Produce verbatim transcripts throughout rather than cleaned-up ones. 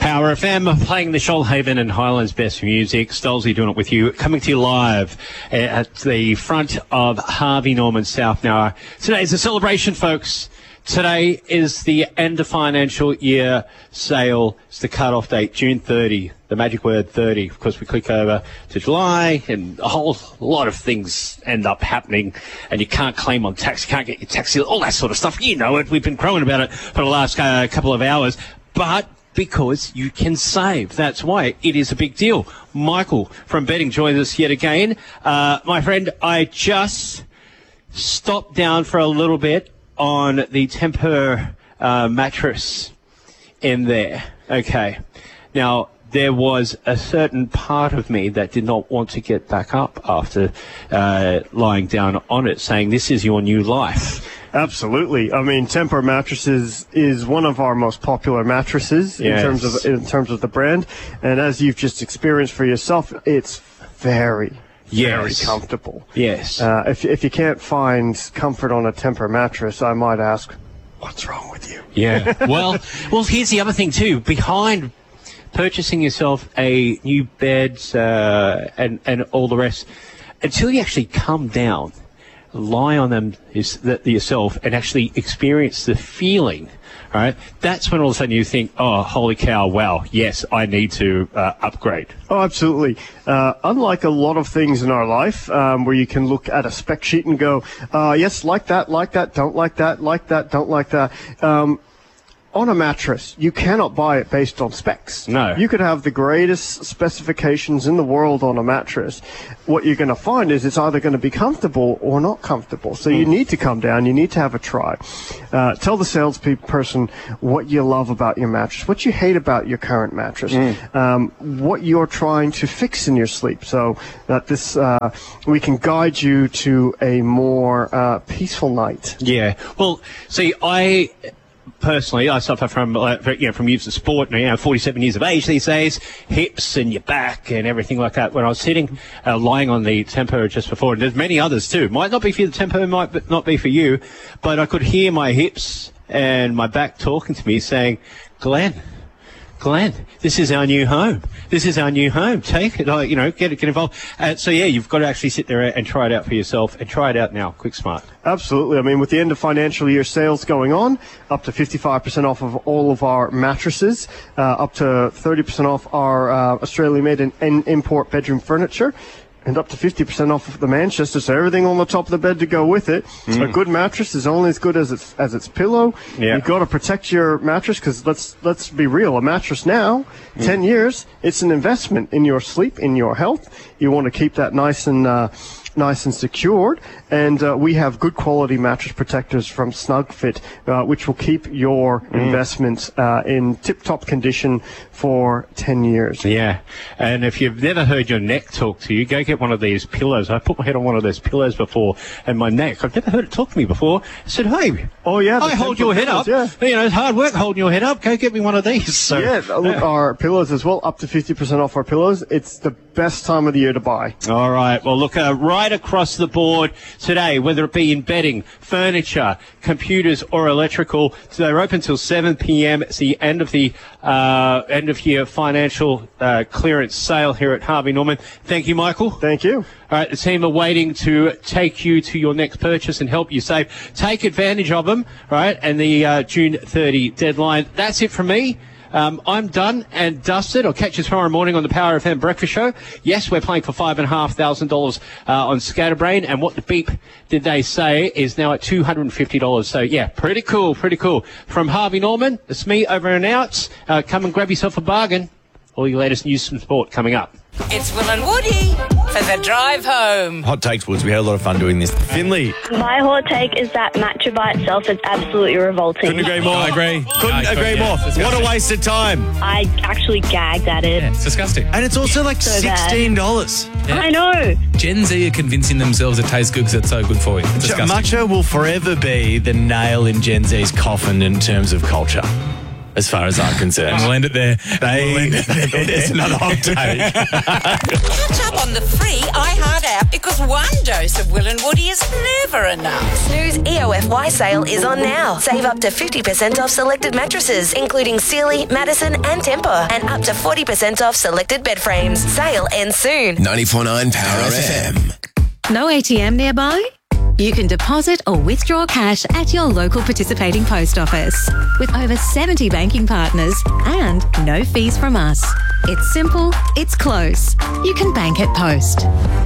Power F M, playing the Shoalhaven and Highlands best music. Stolzy doing it with you, coming to you live at the front of Harvey Norman South. Now, today is a celebration, folks. Today is the end of financial year sale. It's the cut-off date, June thirtieth, the magic word thirty. Of course, we click over to July and a whole lot of things end up happening and you can't claim on tax, you can't get your tax, all that sort of stuff. You know it. We've been crowing about it for the last uh, couple of hours. But because you can save. That's why it is a big deal. Michael from Betting joins us yet again. Uh, my friend, I just stopped down for a little bit on the Tempur uh, mattress in there. Okay. Now, there was a certain part of me that did not want to get back up after uh, lying down on it, saying this is your new life. Absolutely. I mean, Tempur mattresses is one of our most popular mattresses Yes. in terms of in terms of the brand, and as you've just experienced for yourself, it's very, very Yes. comfortable. Yes. Uh, if if you can't find comfort on a Tempur mattress, I might ask, what's wrong with you? Yeah. Well, well, here's the other thing too. Behind purchasing yourself a new bed uh, and and all the rest, until you actually come down, lie on them is that yourself and actually experience the feeling, all right? That's when all of a sudden you think, oh, holy cow, wow, yes, I need to uh, upgrade. Oh, absolutely. Uh, unlike a lot of things in our life, um, where you can look at a spec sheet and go, uh, yes, like that, like that, don't like that, like that, don't like that. Um, on a mattress, you cannot buy it based on specs. No. You could have the greatest specifications in the world on a mattress. What you're going to find is it's either going to be comfortable or not comfortable. So you need to come down. You need to have a try. Uh, tell the salesperson what you love about your mattress, what you hate about your current mattress, um, what you're trying to fix in your sleep, so that this uh, we can guide you to a more uh, peaceful night. Yeah. Well, see, I... Personally, I suffer from, uh, you know, from use of sport, you know, forty-seven years of age these days, hips and your back and everything like that. When I was sitting, uh, lying on the Tempur just before, and there's many others too. Might not be for the Tempur, might not be for you, but I could hear my hips and my back talking to me saying, Glenn, Glenn, this is our new home. This is our new home. Take it, uh, you know, get it, get involved. Uh, so yeah, you've got to actually sit there and try it out for yourself, and try it out now. Quick Smart. Absolutely. I mean, with the end of financial year sales going on, up to fifty-five percent off of all of our mattresses, uh, up to thirty percent off our uh, Australian-made and, and import bedroom furniture, and up to fifty percent off of the Manchester, so everything on the top of the bed to go with it. Mm. A good mattress is only as good as its as its pillow. Yeah. You've got to protect your mattress, because let's let's be real, a mattress now, mm. ten years, it's an investment in your sleep, in your health. You want to keep that nice and uh, nice and secured, and uh, we have good quality mattress protectors from SnugFit, uh, which will keep your mm. investments uh, in tip-top condition for ten years. Yeah, and if you've never heard your neck talk to you, go get one of these pillows. I put my head on one of those pillows before, and my neck, I've never heard it talk to me before. I said, hey, oh yeah, I hold your head up. Yeah. You know, it's hard work holding your head up. Go get me one of these. So, yeah, look, yeah. Our pillows as well, up to fifty percent off our pillows. It's the best time of the year to buy. All right. Well, look, uh, right across the board today, whether it be in bedding, furniture, computers, or electrical, so they're open till seven p.m. It's the end of the uh, end of year financial uh, clearance sale here at Harvey Norman. Thank you, Michael. Thank you. All right, the team are waiting to take you to your next purchase and help you save. Take advantage of them, right? And the uh, June thirtieth deadline. That's it from me. Um, I'm done and dusted. I'll catch you tomorrow morning on the Power F M Breakfast Show. Yes, we're playing for five and a half thousand dollars uh, on Scatterbrain, and what the beep did they say is now at two hundred and fifty dollars. So yeah, pretty cool, pretty cool. From Harvey Norman, it's me over and out. Uh, come and grab yourself a bargain. All your latest news and sport coming up. It's Will and Woody for the drive home. Hot takes, Woods. We had a lot of fun doing this. Finley. My hot take is that matcha by itself is absolutely revolting. Couldn't agree more. I agree. Couldn't I agree could, yeah, more. it's What a waste of time. I actually gagged at it. Yeah, it's disgusting. And it's also like So bad. sixteen dollars. Yeah. I know. Gen Z are convincing themselves it tastes good because it's so good for you. It's disgusting. Matcha will forever be the nail in Gen Z's coffin in terms of culture. as far as I'm concerned. We'll end it there. They, We'll end it there. there's another hot take. Catch up on the free iHeart app because one dose of Will and Woody is never enough. Snooze E O F Y sale is on now. Save up to fifty percent off selected mattresses, including Sealy, Madison and Tempur, and up to forty percent off selected bed frames. Sale ends soon. ninety-four point nine Power F M. No A T M nearby? You can deposit or withdraw cash at your local participating post office with over seventy banking partners and no fees from us. It's simple, it's close. You can bank at Post.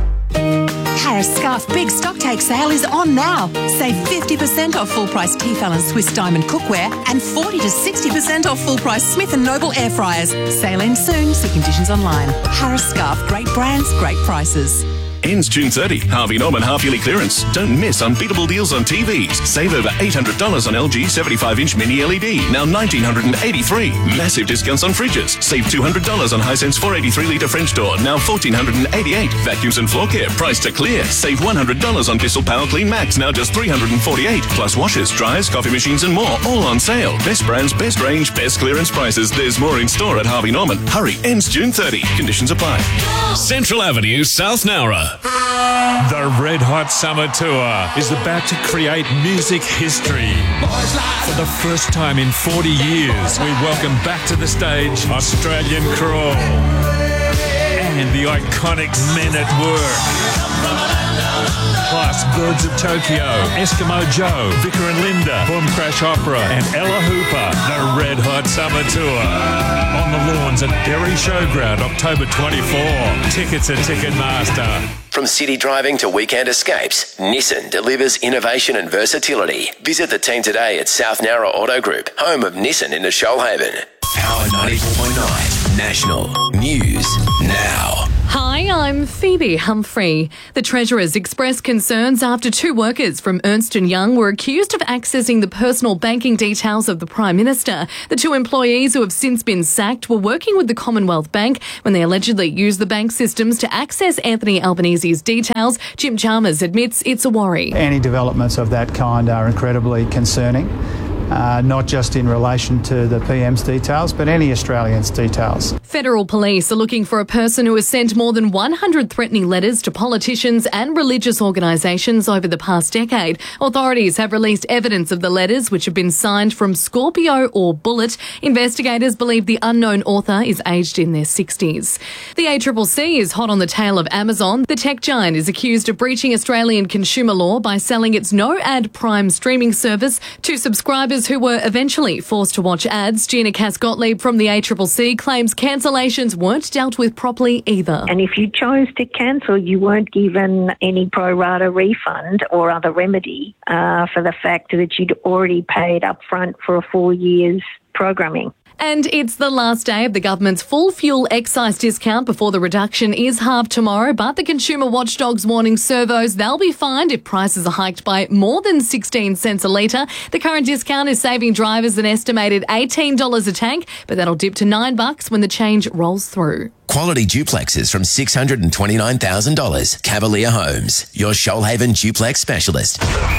Harris Scarf Big Stock Take Sale is on now. Save fifty percent off full price Tefal and Swiss Diamond cookware and forty to sixty percent off full price Smith and Noble air fryers. Sale ends soon. See conditions online. Harris Scarf, great brands, great prices. Ends June thirtieth. Harvey Norman half-yearly clearance. Don't miss unbeatable deals on T Vs. Save over eight hundred dollars on L G seventy-five inch mini L E D, now one thousand nine hundred eighty-three dollars. Massive discounts on fridges. Save two hundred dollars on Hisense four eighty-three litre French door, now one thousand four hundred eighty-eight dollars. Vacuums and floor care, priced to clear. Save one hundred dollars on Bissell Power Clean Max, now just three hundred forty-eight dollars. Plus washers, dryers, coffee machines and more, all on sale. Best brands, best range, best clearance prices. There's more in store at Harvey Norman. Hurry, ends June thirtieth. Conditions apply. Central Avenue, South Nowra. The Red Hot Summer Tour is about to create music history. For the first time in forty years, we welcome back to the stage Australian Crawl and the iconic Men at Work. Plus Birds of Tokyo, Eskimo Joe, Vicar and Linda, Boom Crash Opera and Ella Hooper. The Red Hot Summer Tour. On the lawns at Derry Showground, October twenty-fourth. Tickets at Ticketmaster. From city driving to weekend escapes, Nissan delivers innovation and versatility. Visit the team today at South Nowra Auto Group, home of Nissan in the Shoalhaven. Power ninety-four point nine National News Now. Hi, I'm Phoebe Humphrey. The Treasurer's expressed concerns after two workers from Ernst and Young were accused of accessing the personal banking details of the Prime Minister. The two employees who have since been sacked were working with the Commonwealth Bank when they allegedly used the bank systems to access Anthony Albanese's details. Jim Chalmers admits it's a worry. Any developments of that kind are incredibly concerning. Uh, not just in relation to the P M's details, but any Australian's details. Federal police are looking for a person who has sent more than one hundred threatening letters to politicians and religious organisations over the past decade. Authorities have released evidence of the letters, which have been signed from Scorpio or Bullet. Investigators believe the unknown author is aged in their sixties. The A C C C is hot on the tail of Amazon. The tech giant is accused of breaching Australian consumer law by selling its no-ad Prime streaming service to subscribers who were eventually forced to watch ads. Gina Cass-Gottlieb from the A C C C claims cancellations weren't dealt with properly either. And if you chose to cancel, you weren't given any pro rata refund or other remedy uh, for the fact that you'd already paid up front for a full year's programming. And it's the last day of the government's full fuel excise discount before the reduction is halved tomorrow. But the consumer watchdog's warning servos they'll be fined if prices are hiked by more than sixteen cents a litre. The current discount is saving drivers an estimated eighteen dollars a tank, but that'll dip to nine bucks when the change rolls through. Quality duplexes from six hundred twenty-nine thousand dollars. Cavalier Homes, your Shoalhaven duplex specialist.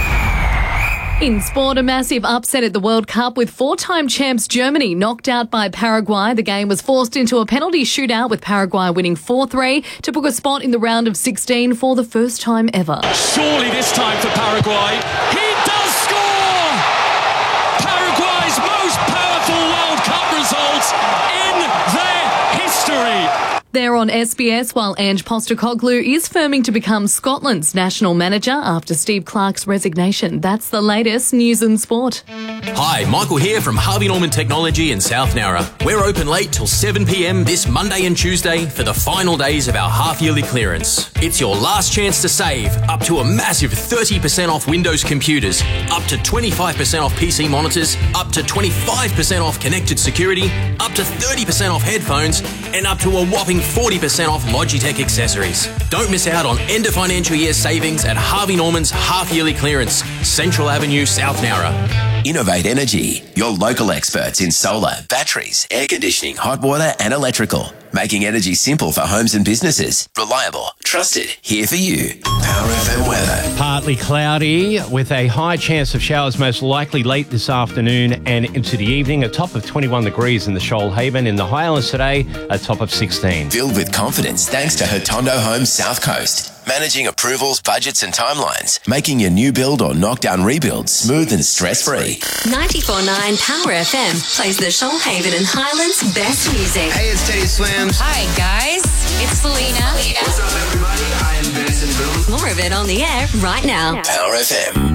In sport, a massive upset at the World Cup with four-time champs Germany knocked out by Paraguay. The game was forced into a penalty shootout with Paraguay winning four three to book a spot in the round of sixteen for the first time ever. Surely this time for Paraguay. He does score! Paraguay's most powerful World Cup results in their history. They're on S B S while Ange Postecoglou is firming to become Scotland's national manager after Steve Clarke's resignation. That's the latest news and sport. Hi, Michael here from Harvey Norman Technology in South Nowra. We're open late till seven p m this Monday and Tuesday for the final days of our half-yearly clearance. It's your last chance to save up to a massive thirty percent off Windows computers, up to twenty-five percent off P C monitors, up to twenty-five percent off connected security, up to thirty percent off headphones, and up to a whopping forty percent off Logitech accessories. Don't miss out on end of financial year savings at Harvey Norman's half-yearly clearance, Central Avenue, South Nowra. Innovate Energy, your local experts in solar, batteries, air conditioning, hot water and electrical. Making energy simple for homes and businesses. Reliable, trusted, here for you. Power F M weather. Partly cloudy with a high chance of showers most likely late this afternoon and into the evening. A top of twenty-one degrees in the Shoalhaven. In the Highlands today, a top of sixteen. Filled with confidence thanks to Hotondo Homes South Coast. Managing approvals, budgets and timelines. Making your new build or knockdown rebuild smooth and stress-free. ninety-four point nine Power F M plays the Shoalhaven and Highlands best music. Hey, it's Teddy Swims. Hi, guys. It's Selena. What's up, everybody? I am Benson Boone. More of it on the air right now. Power F M.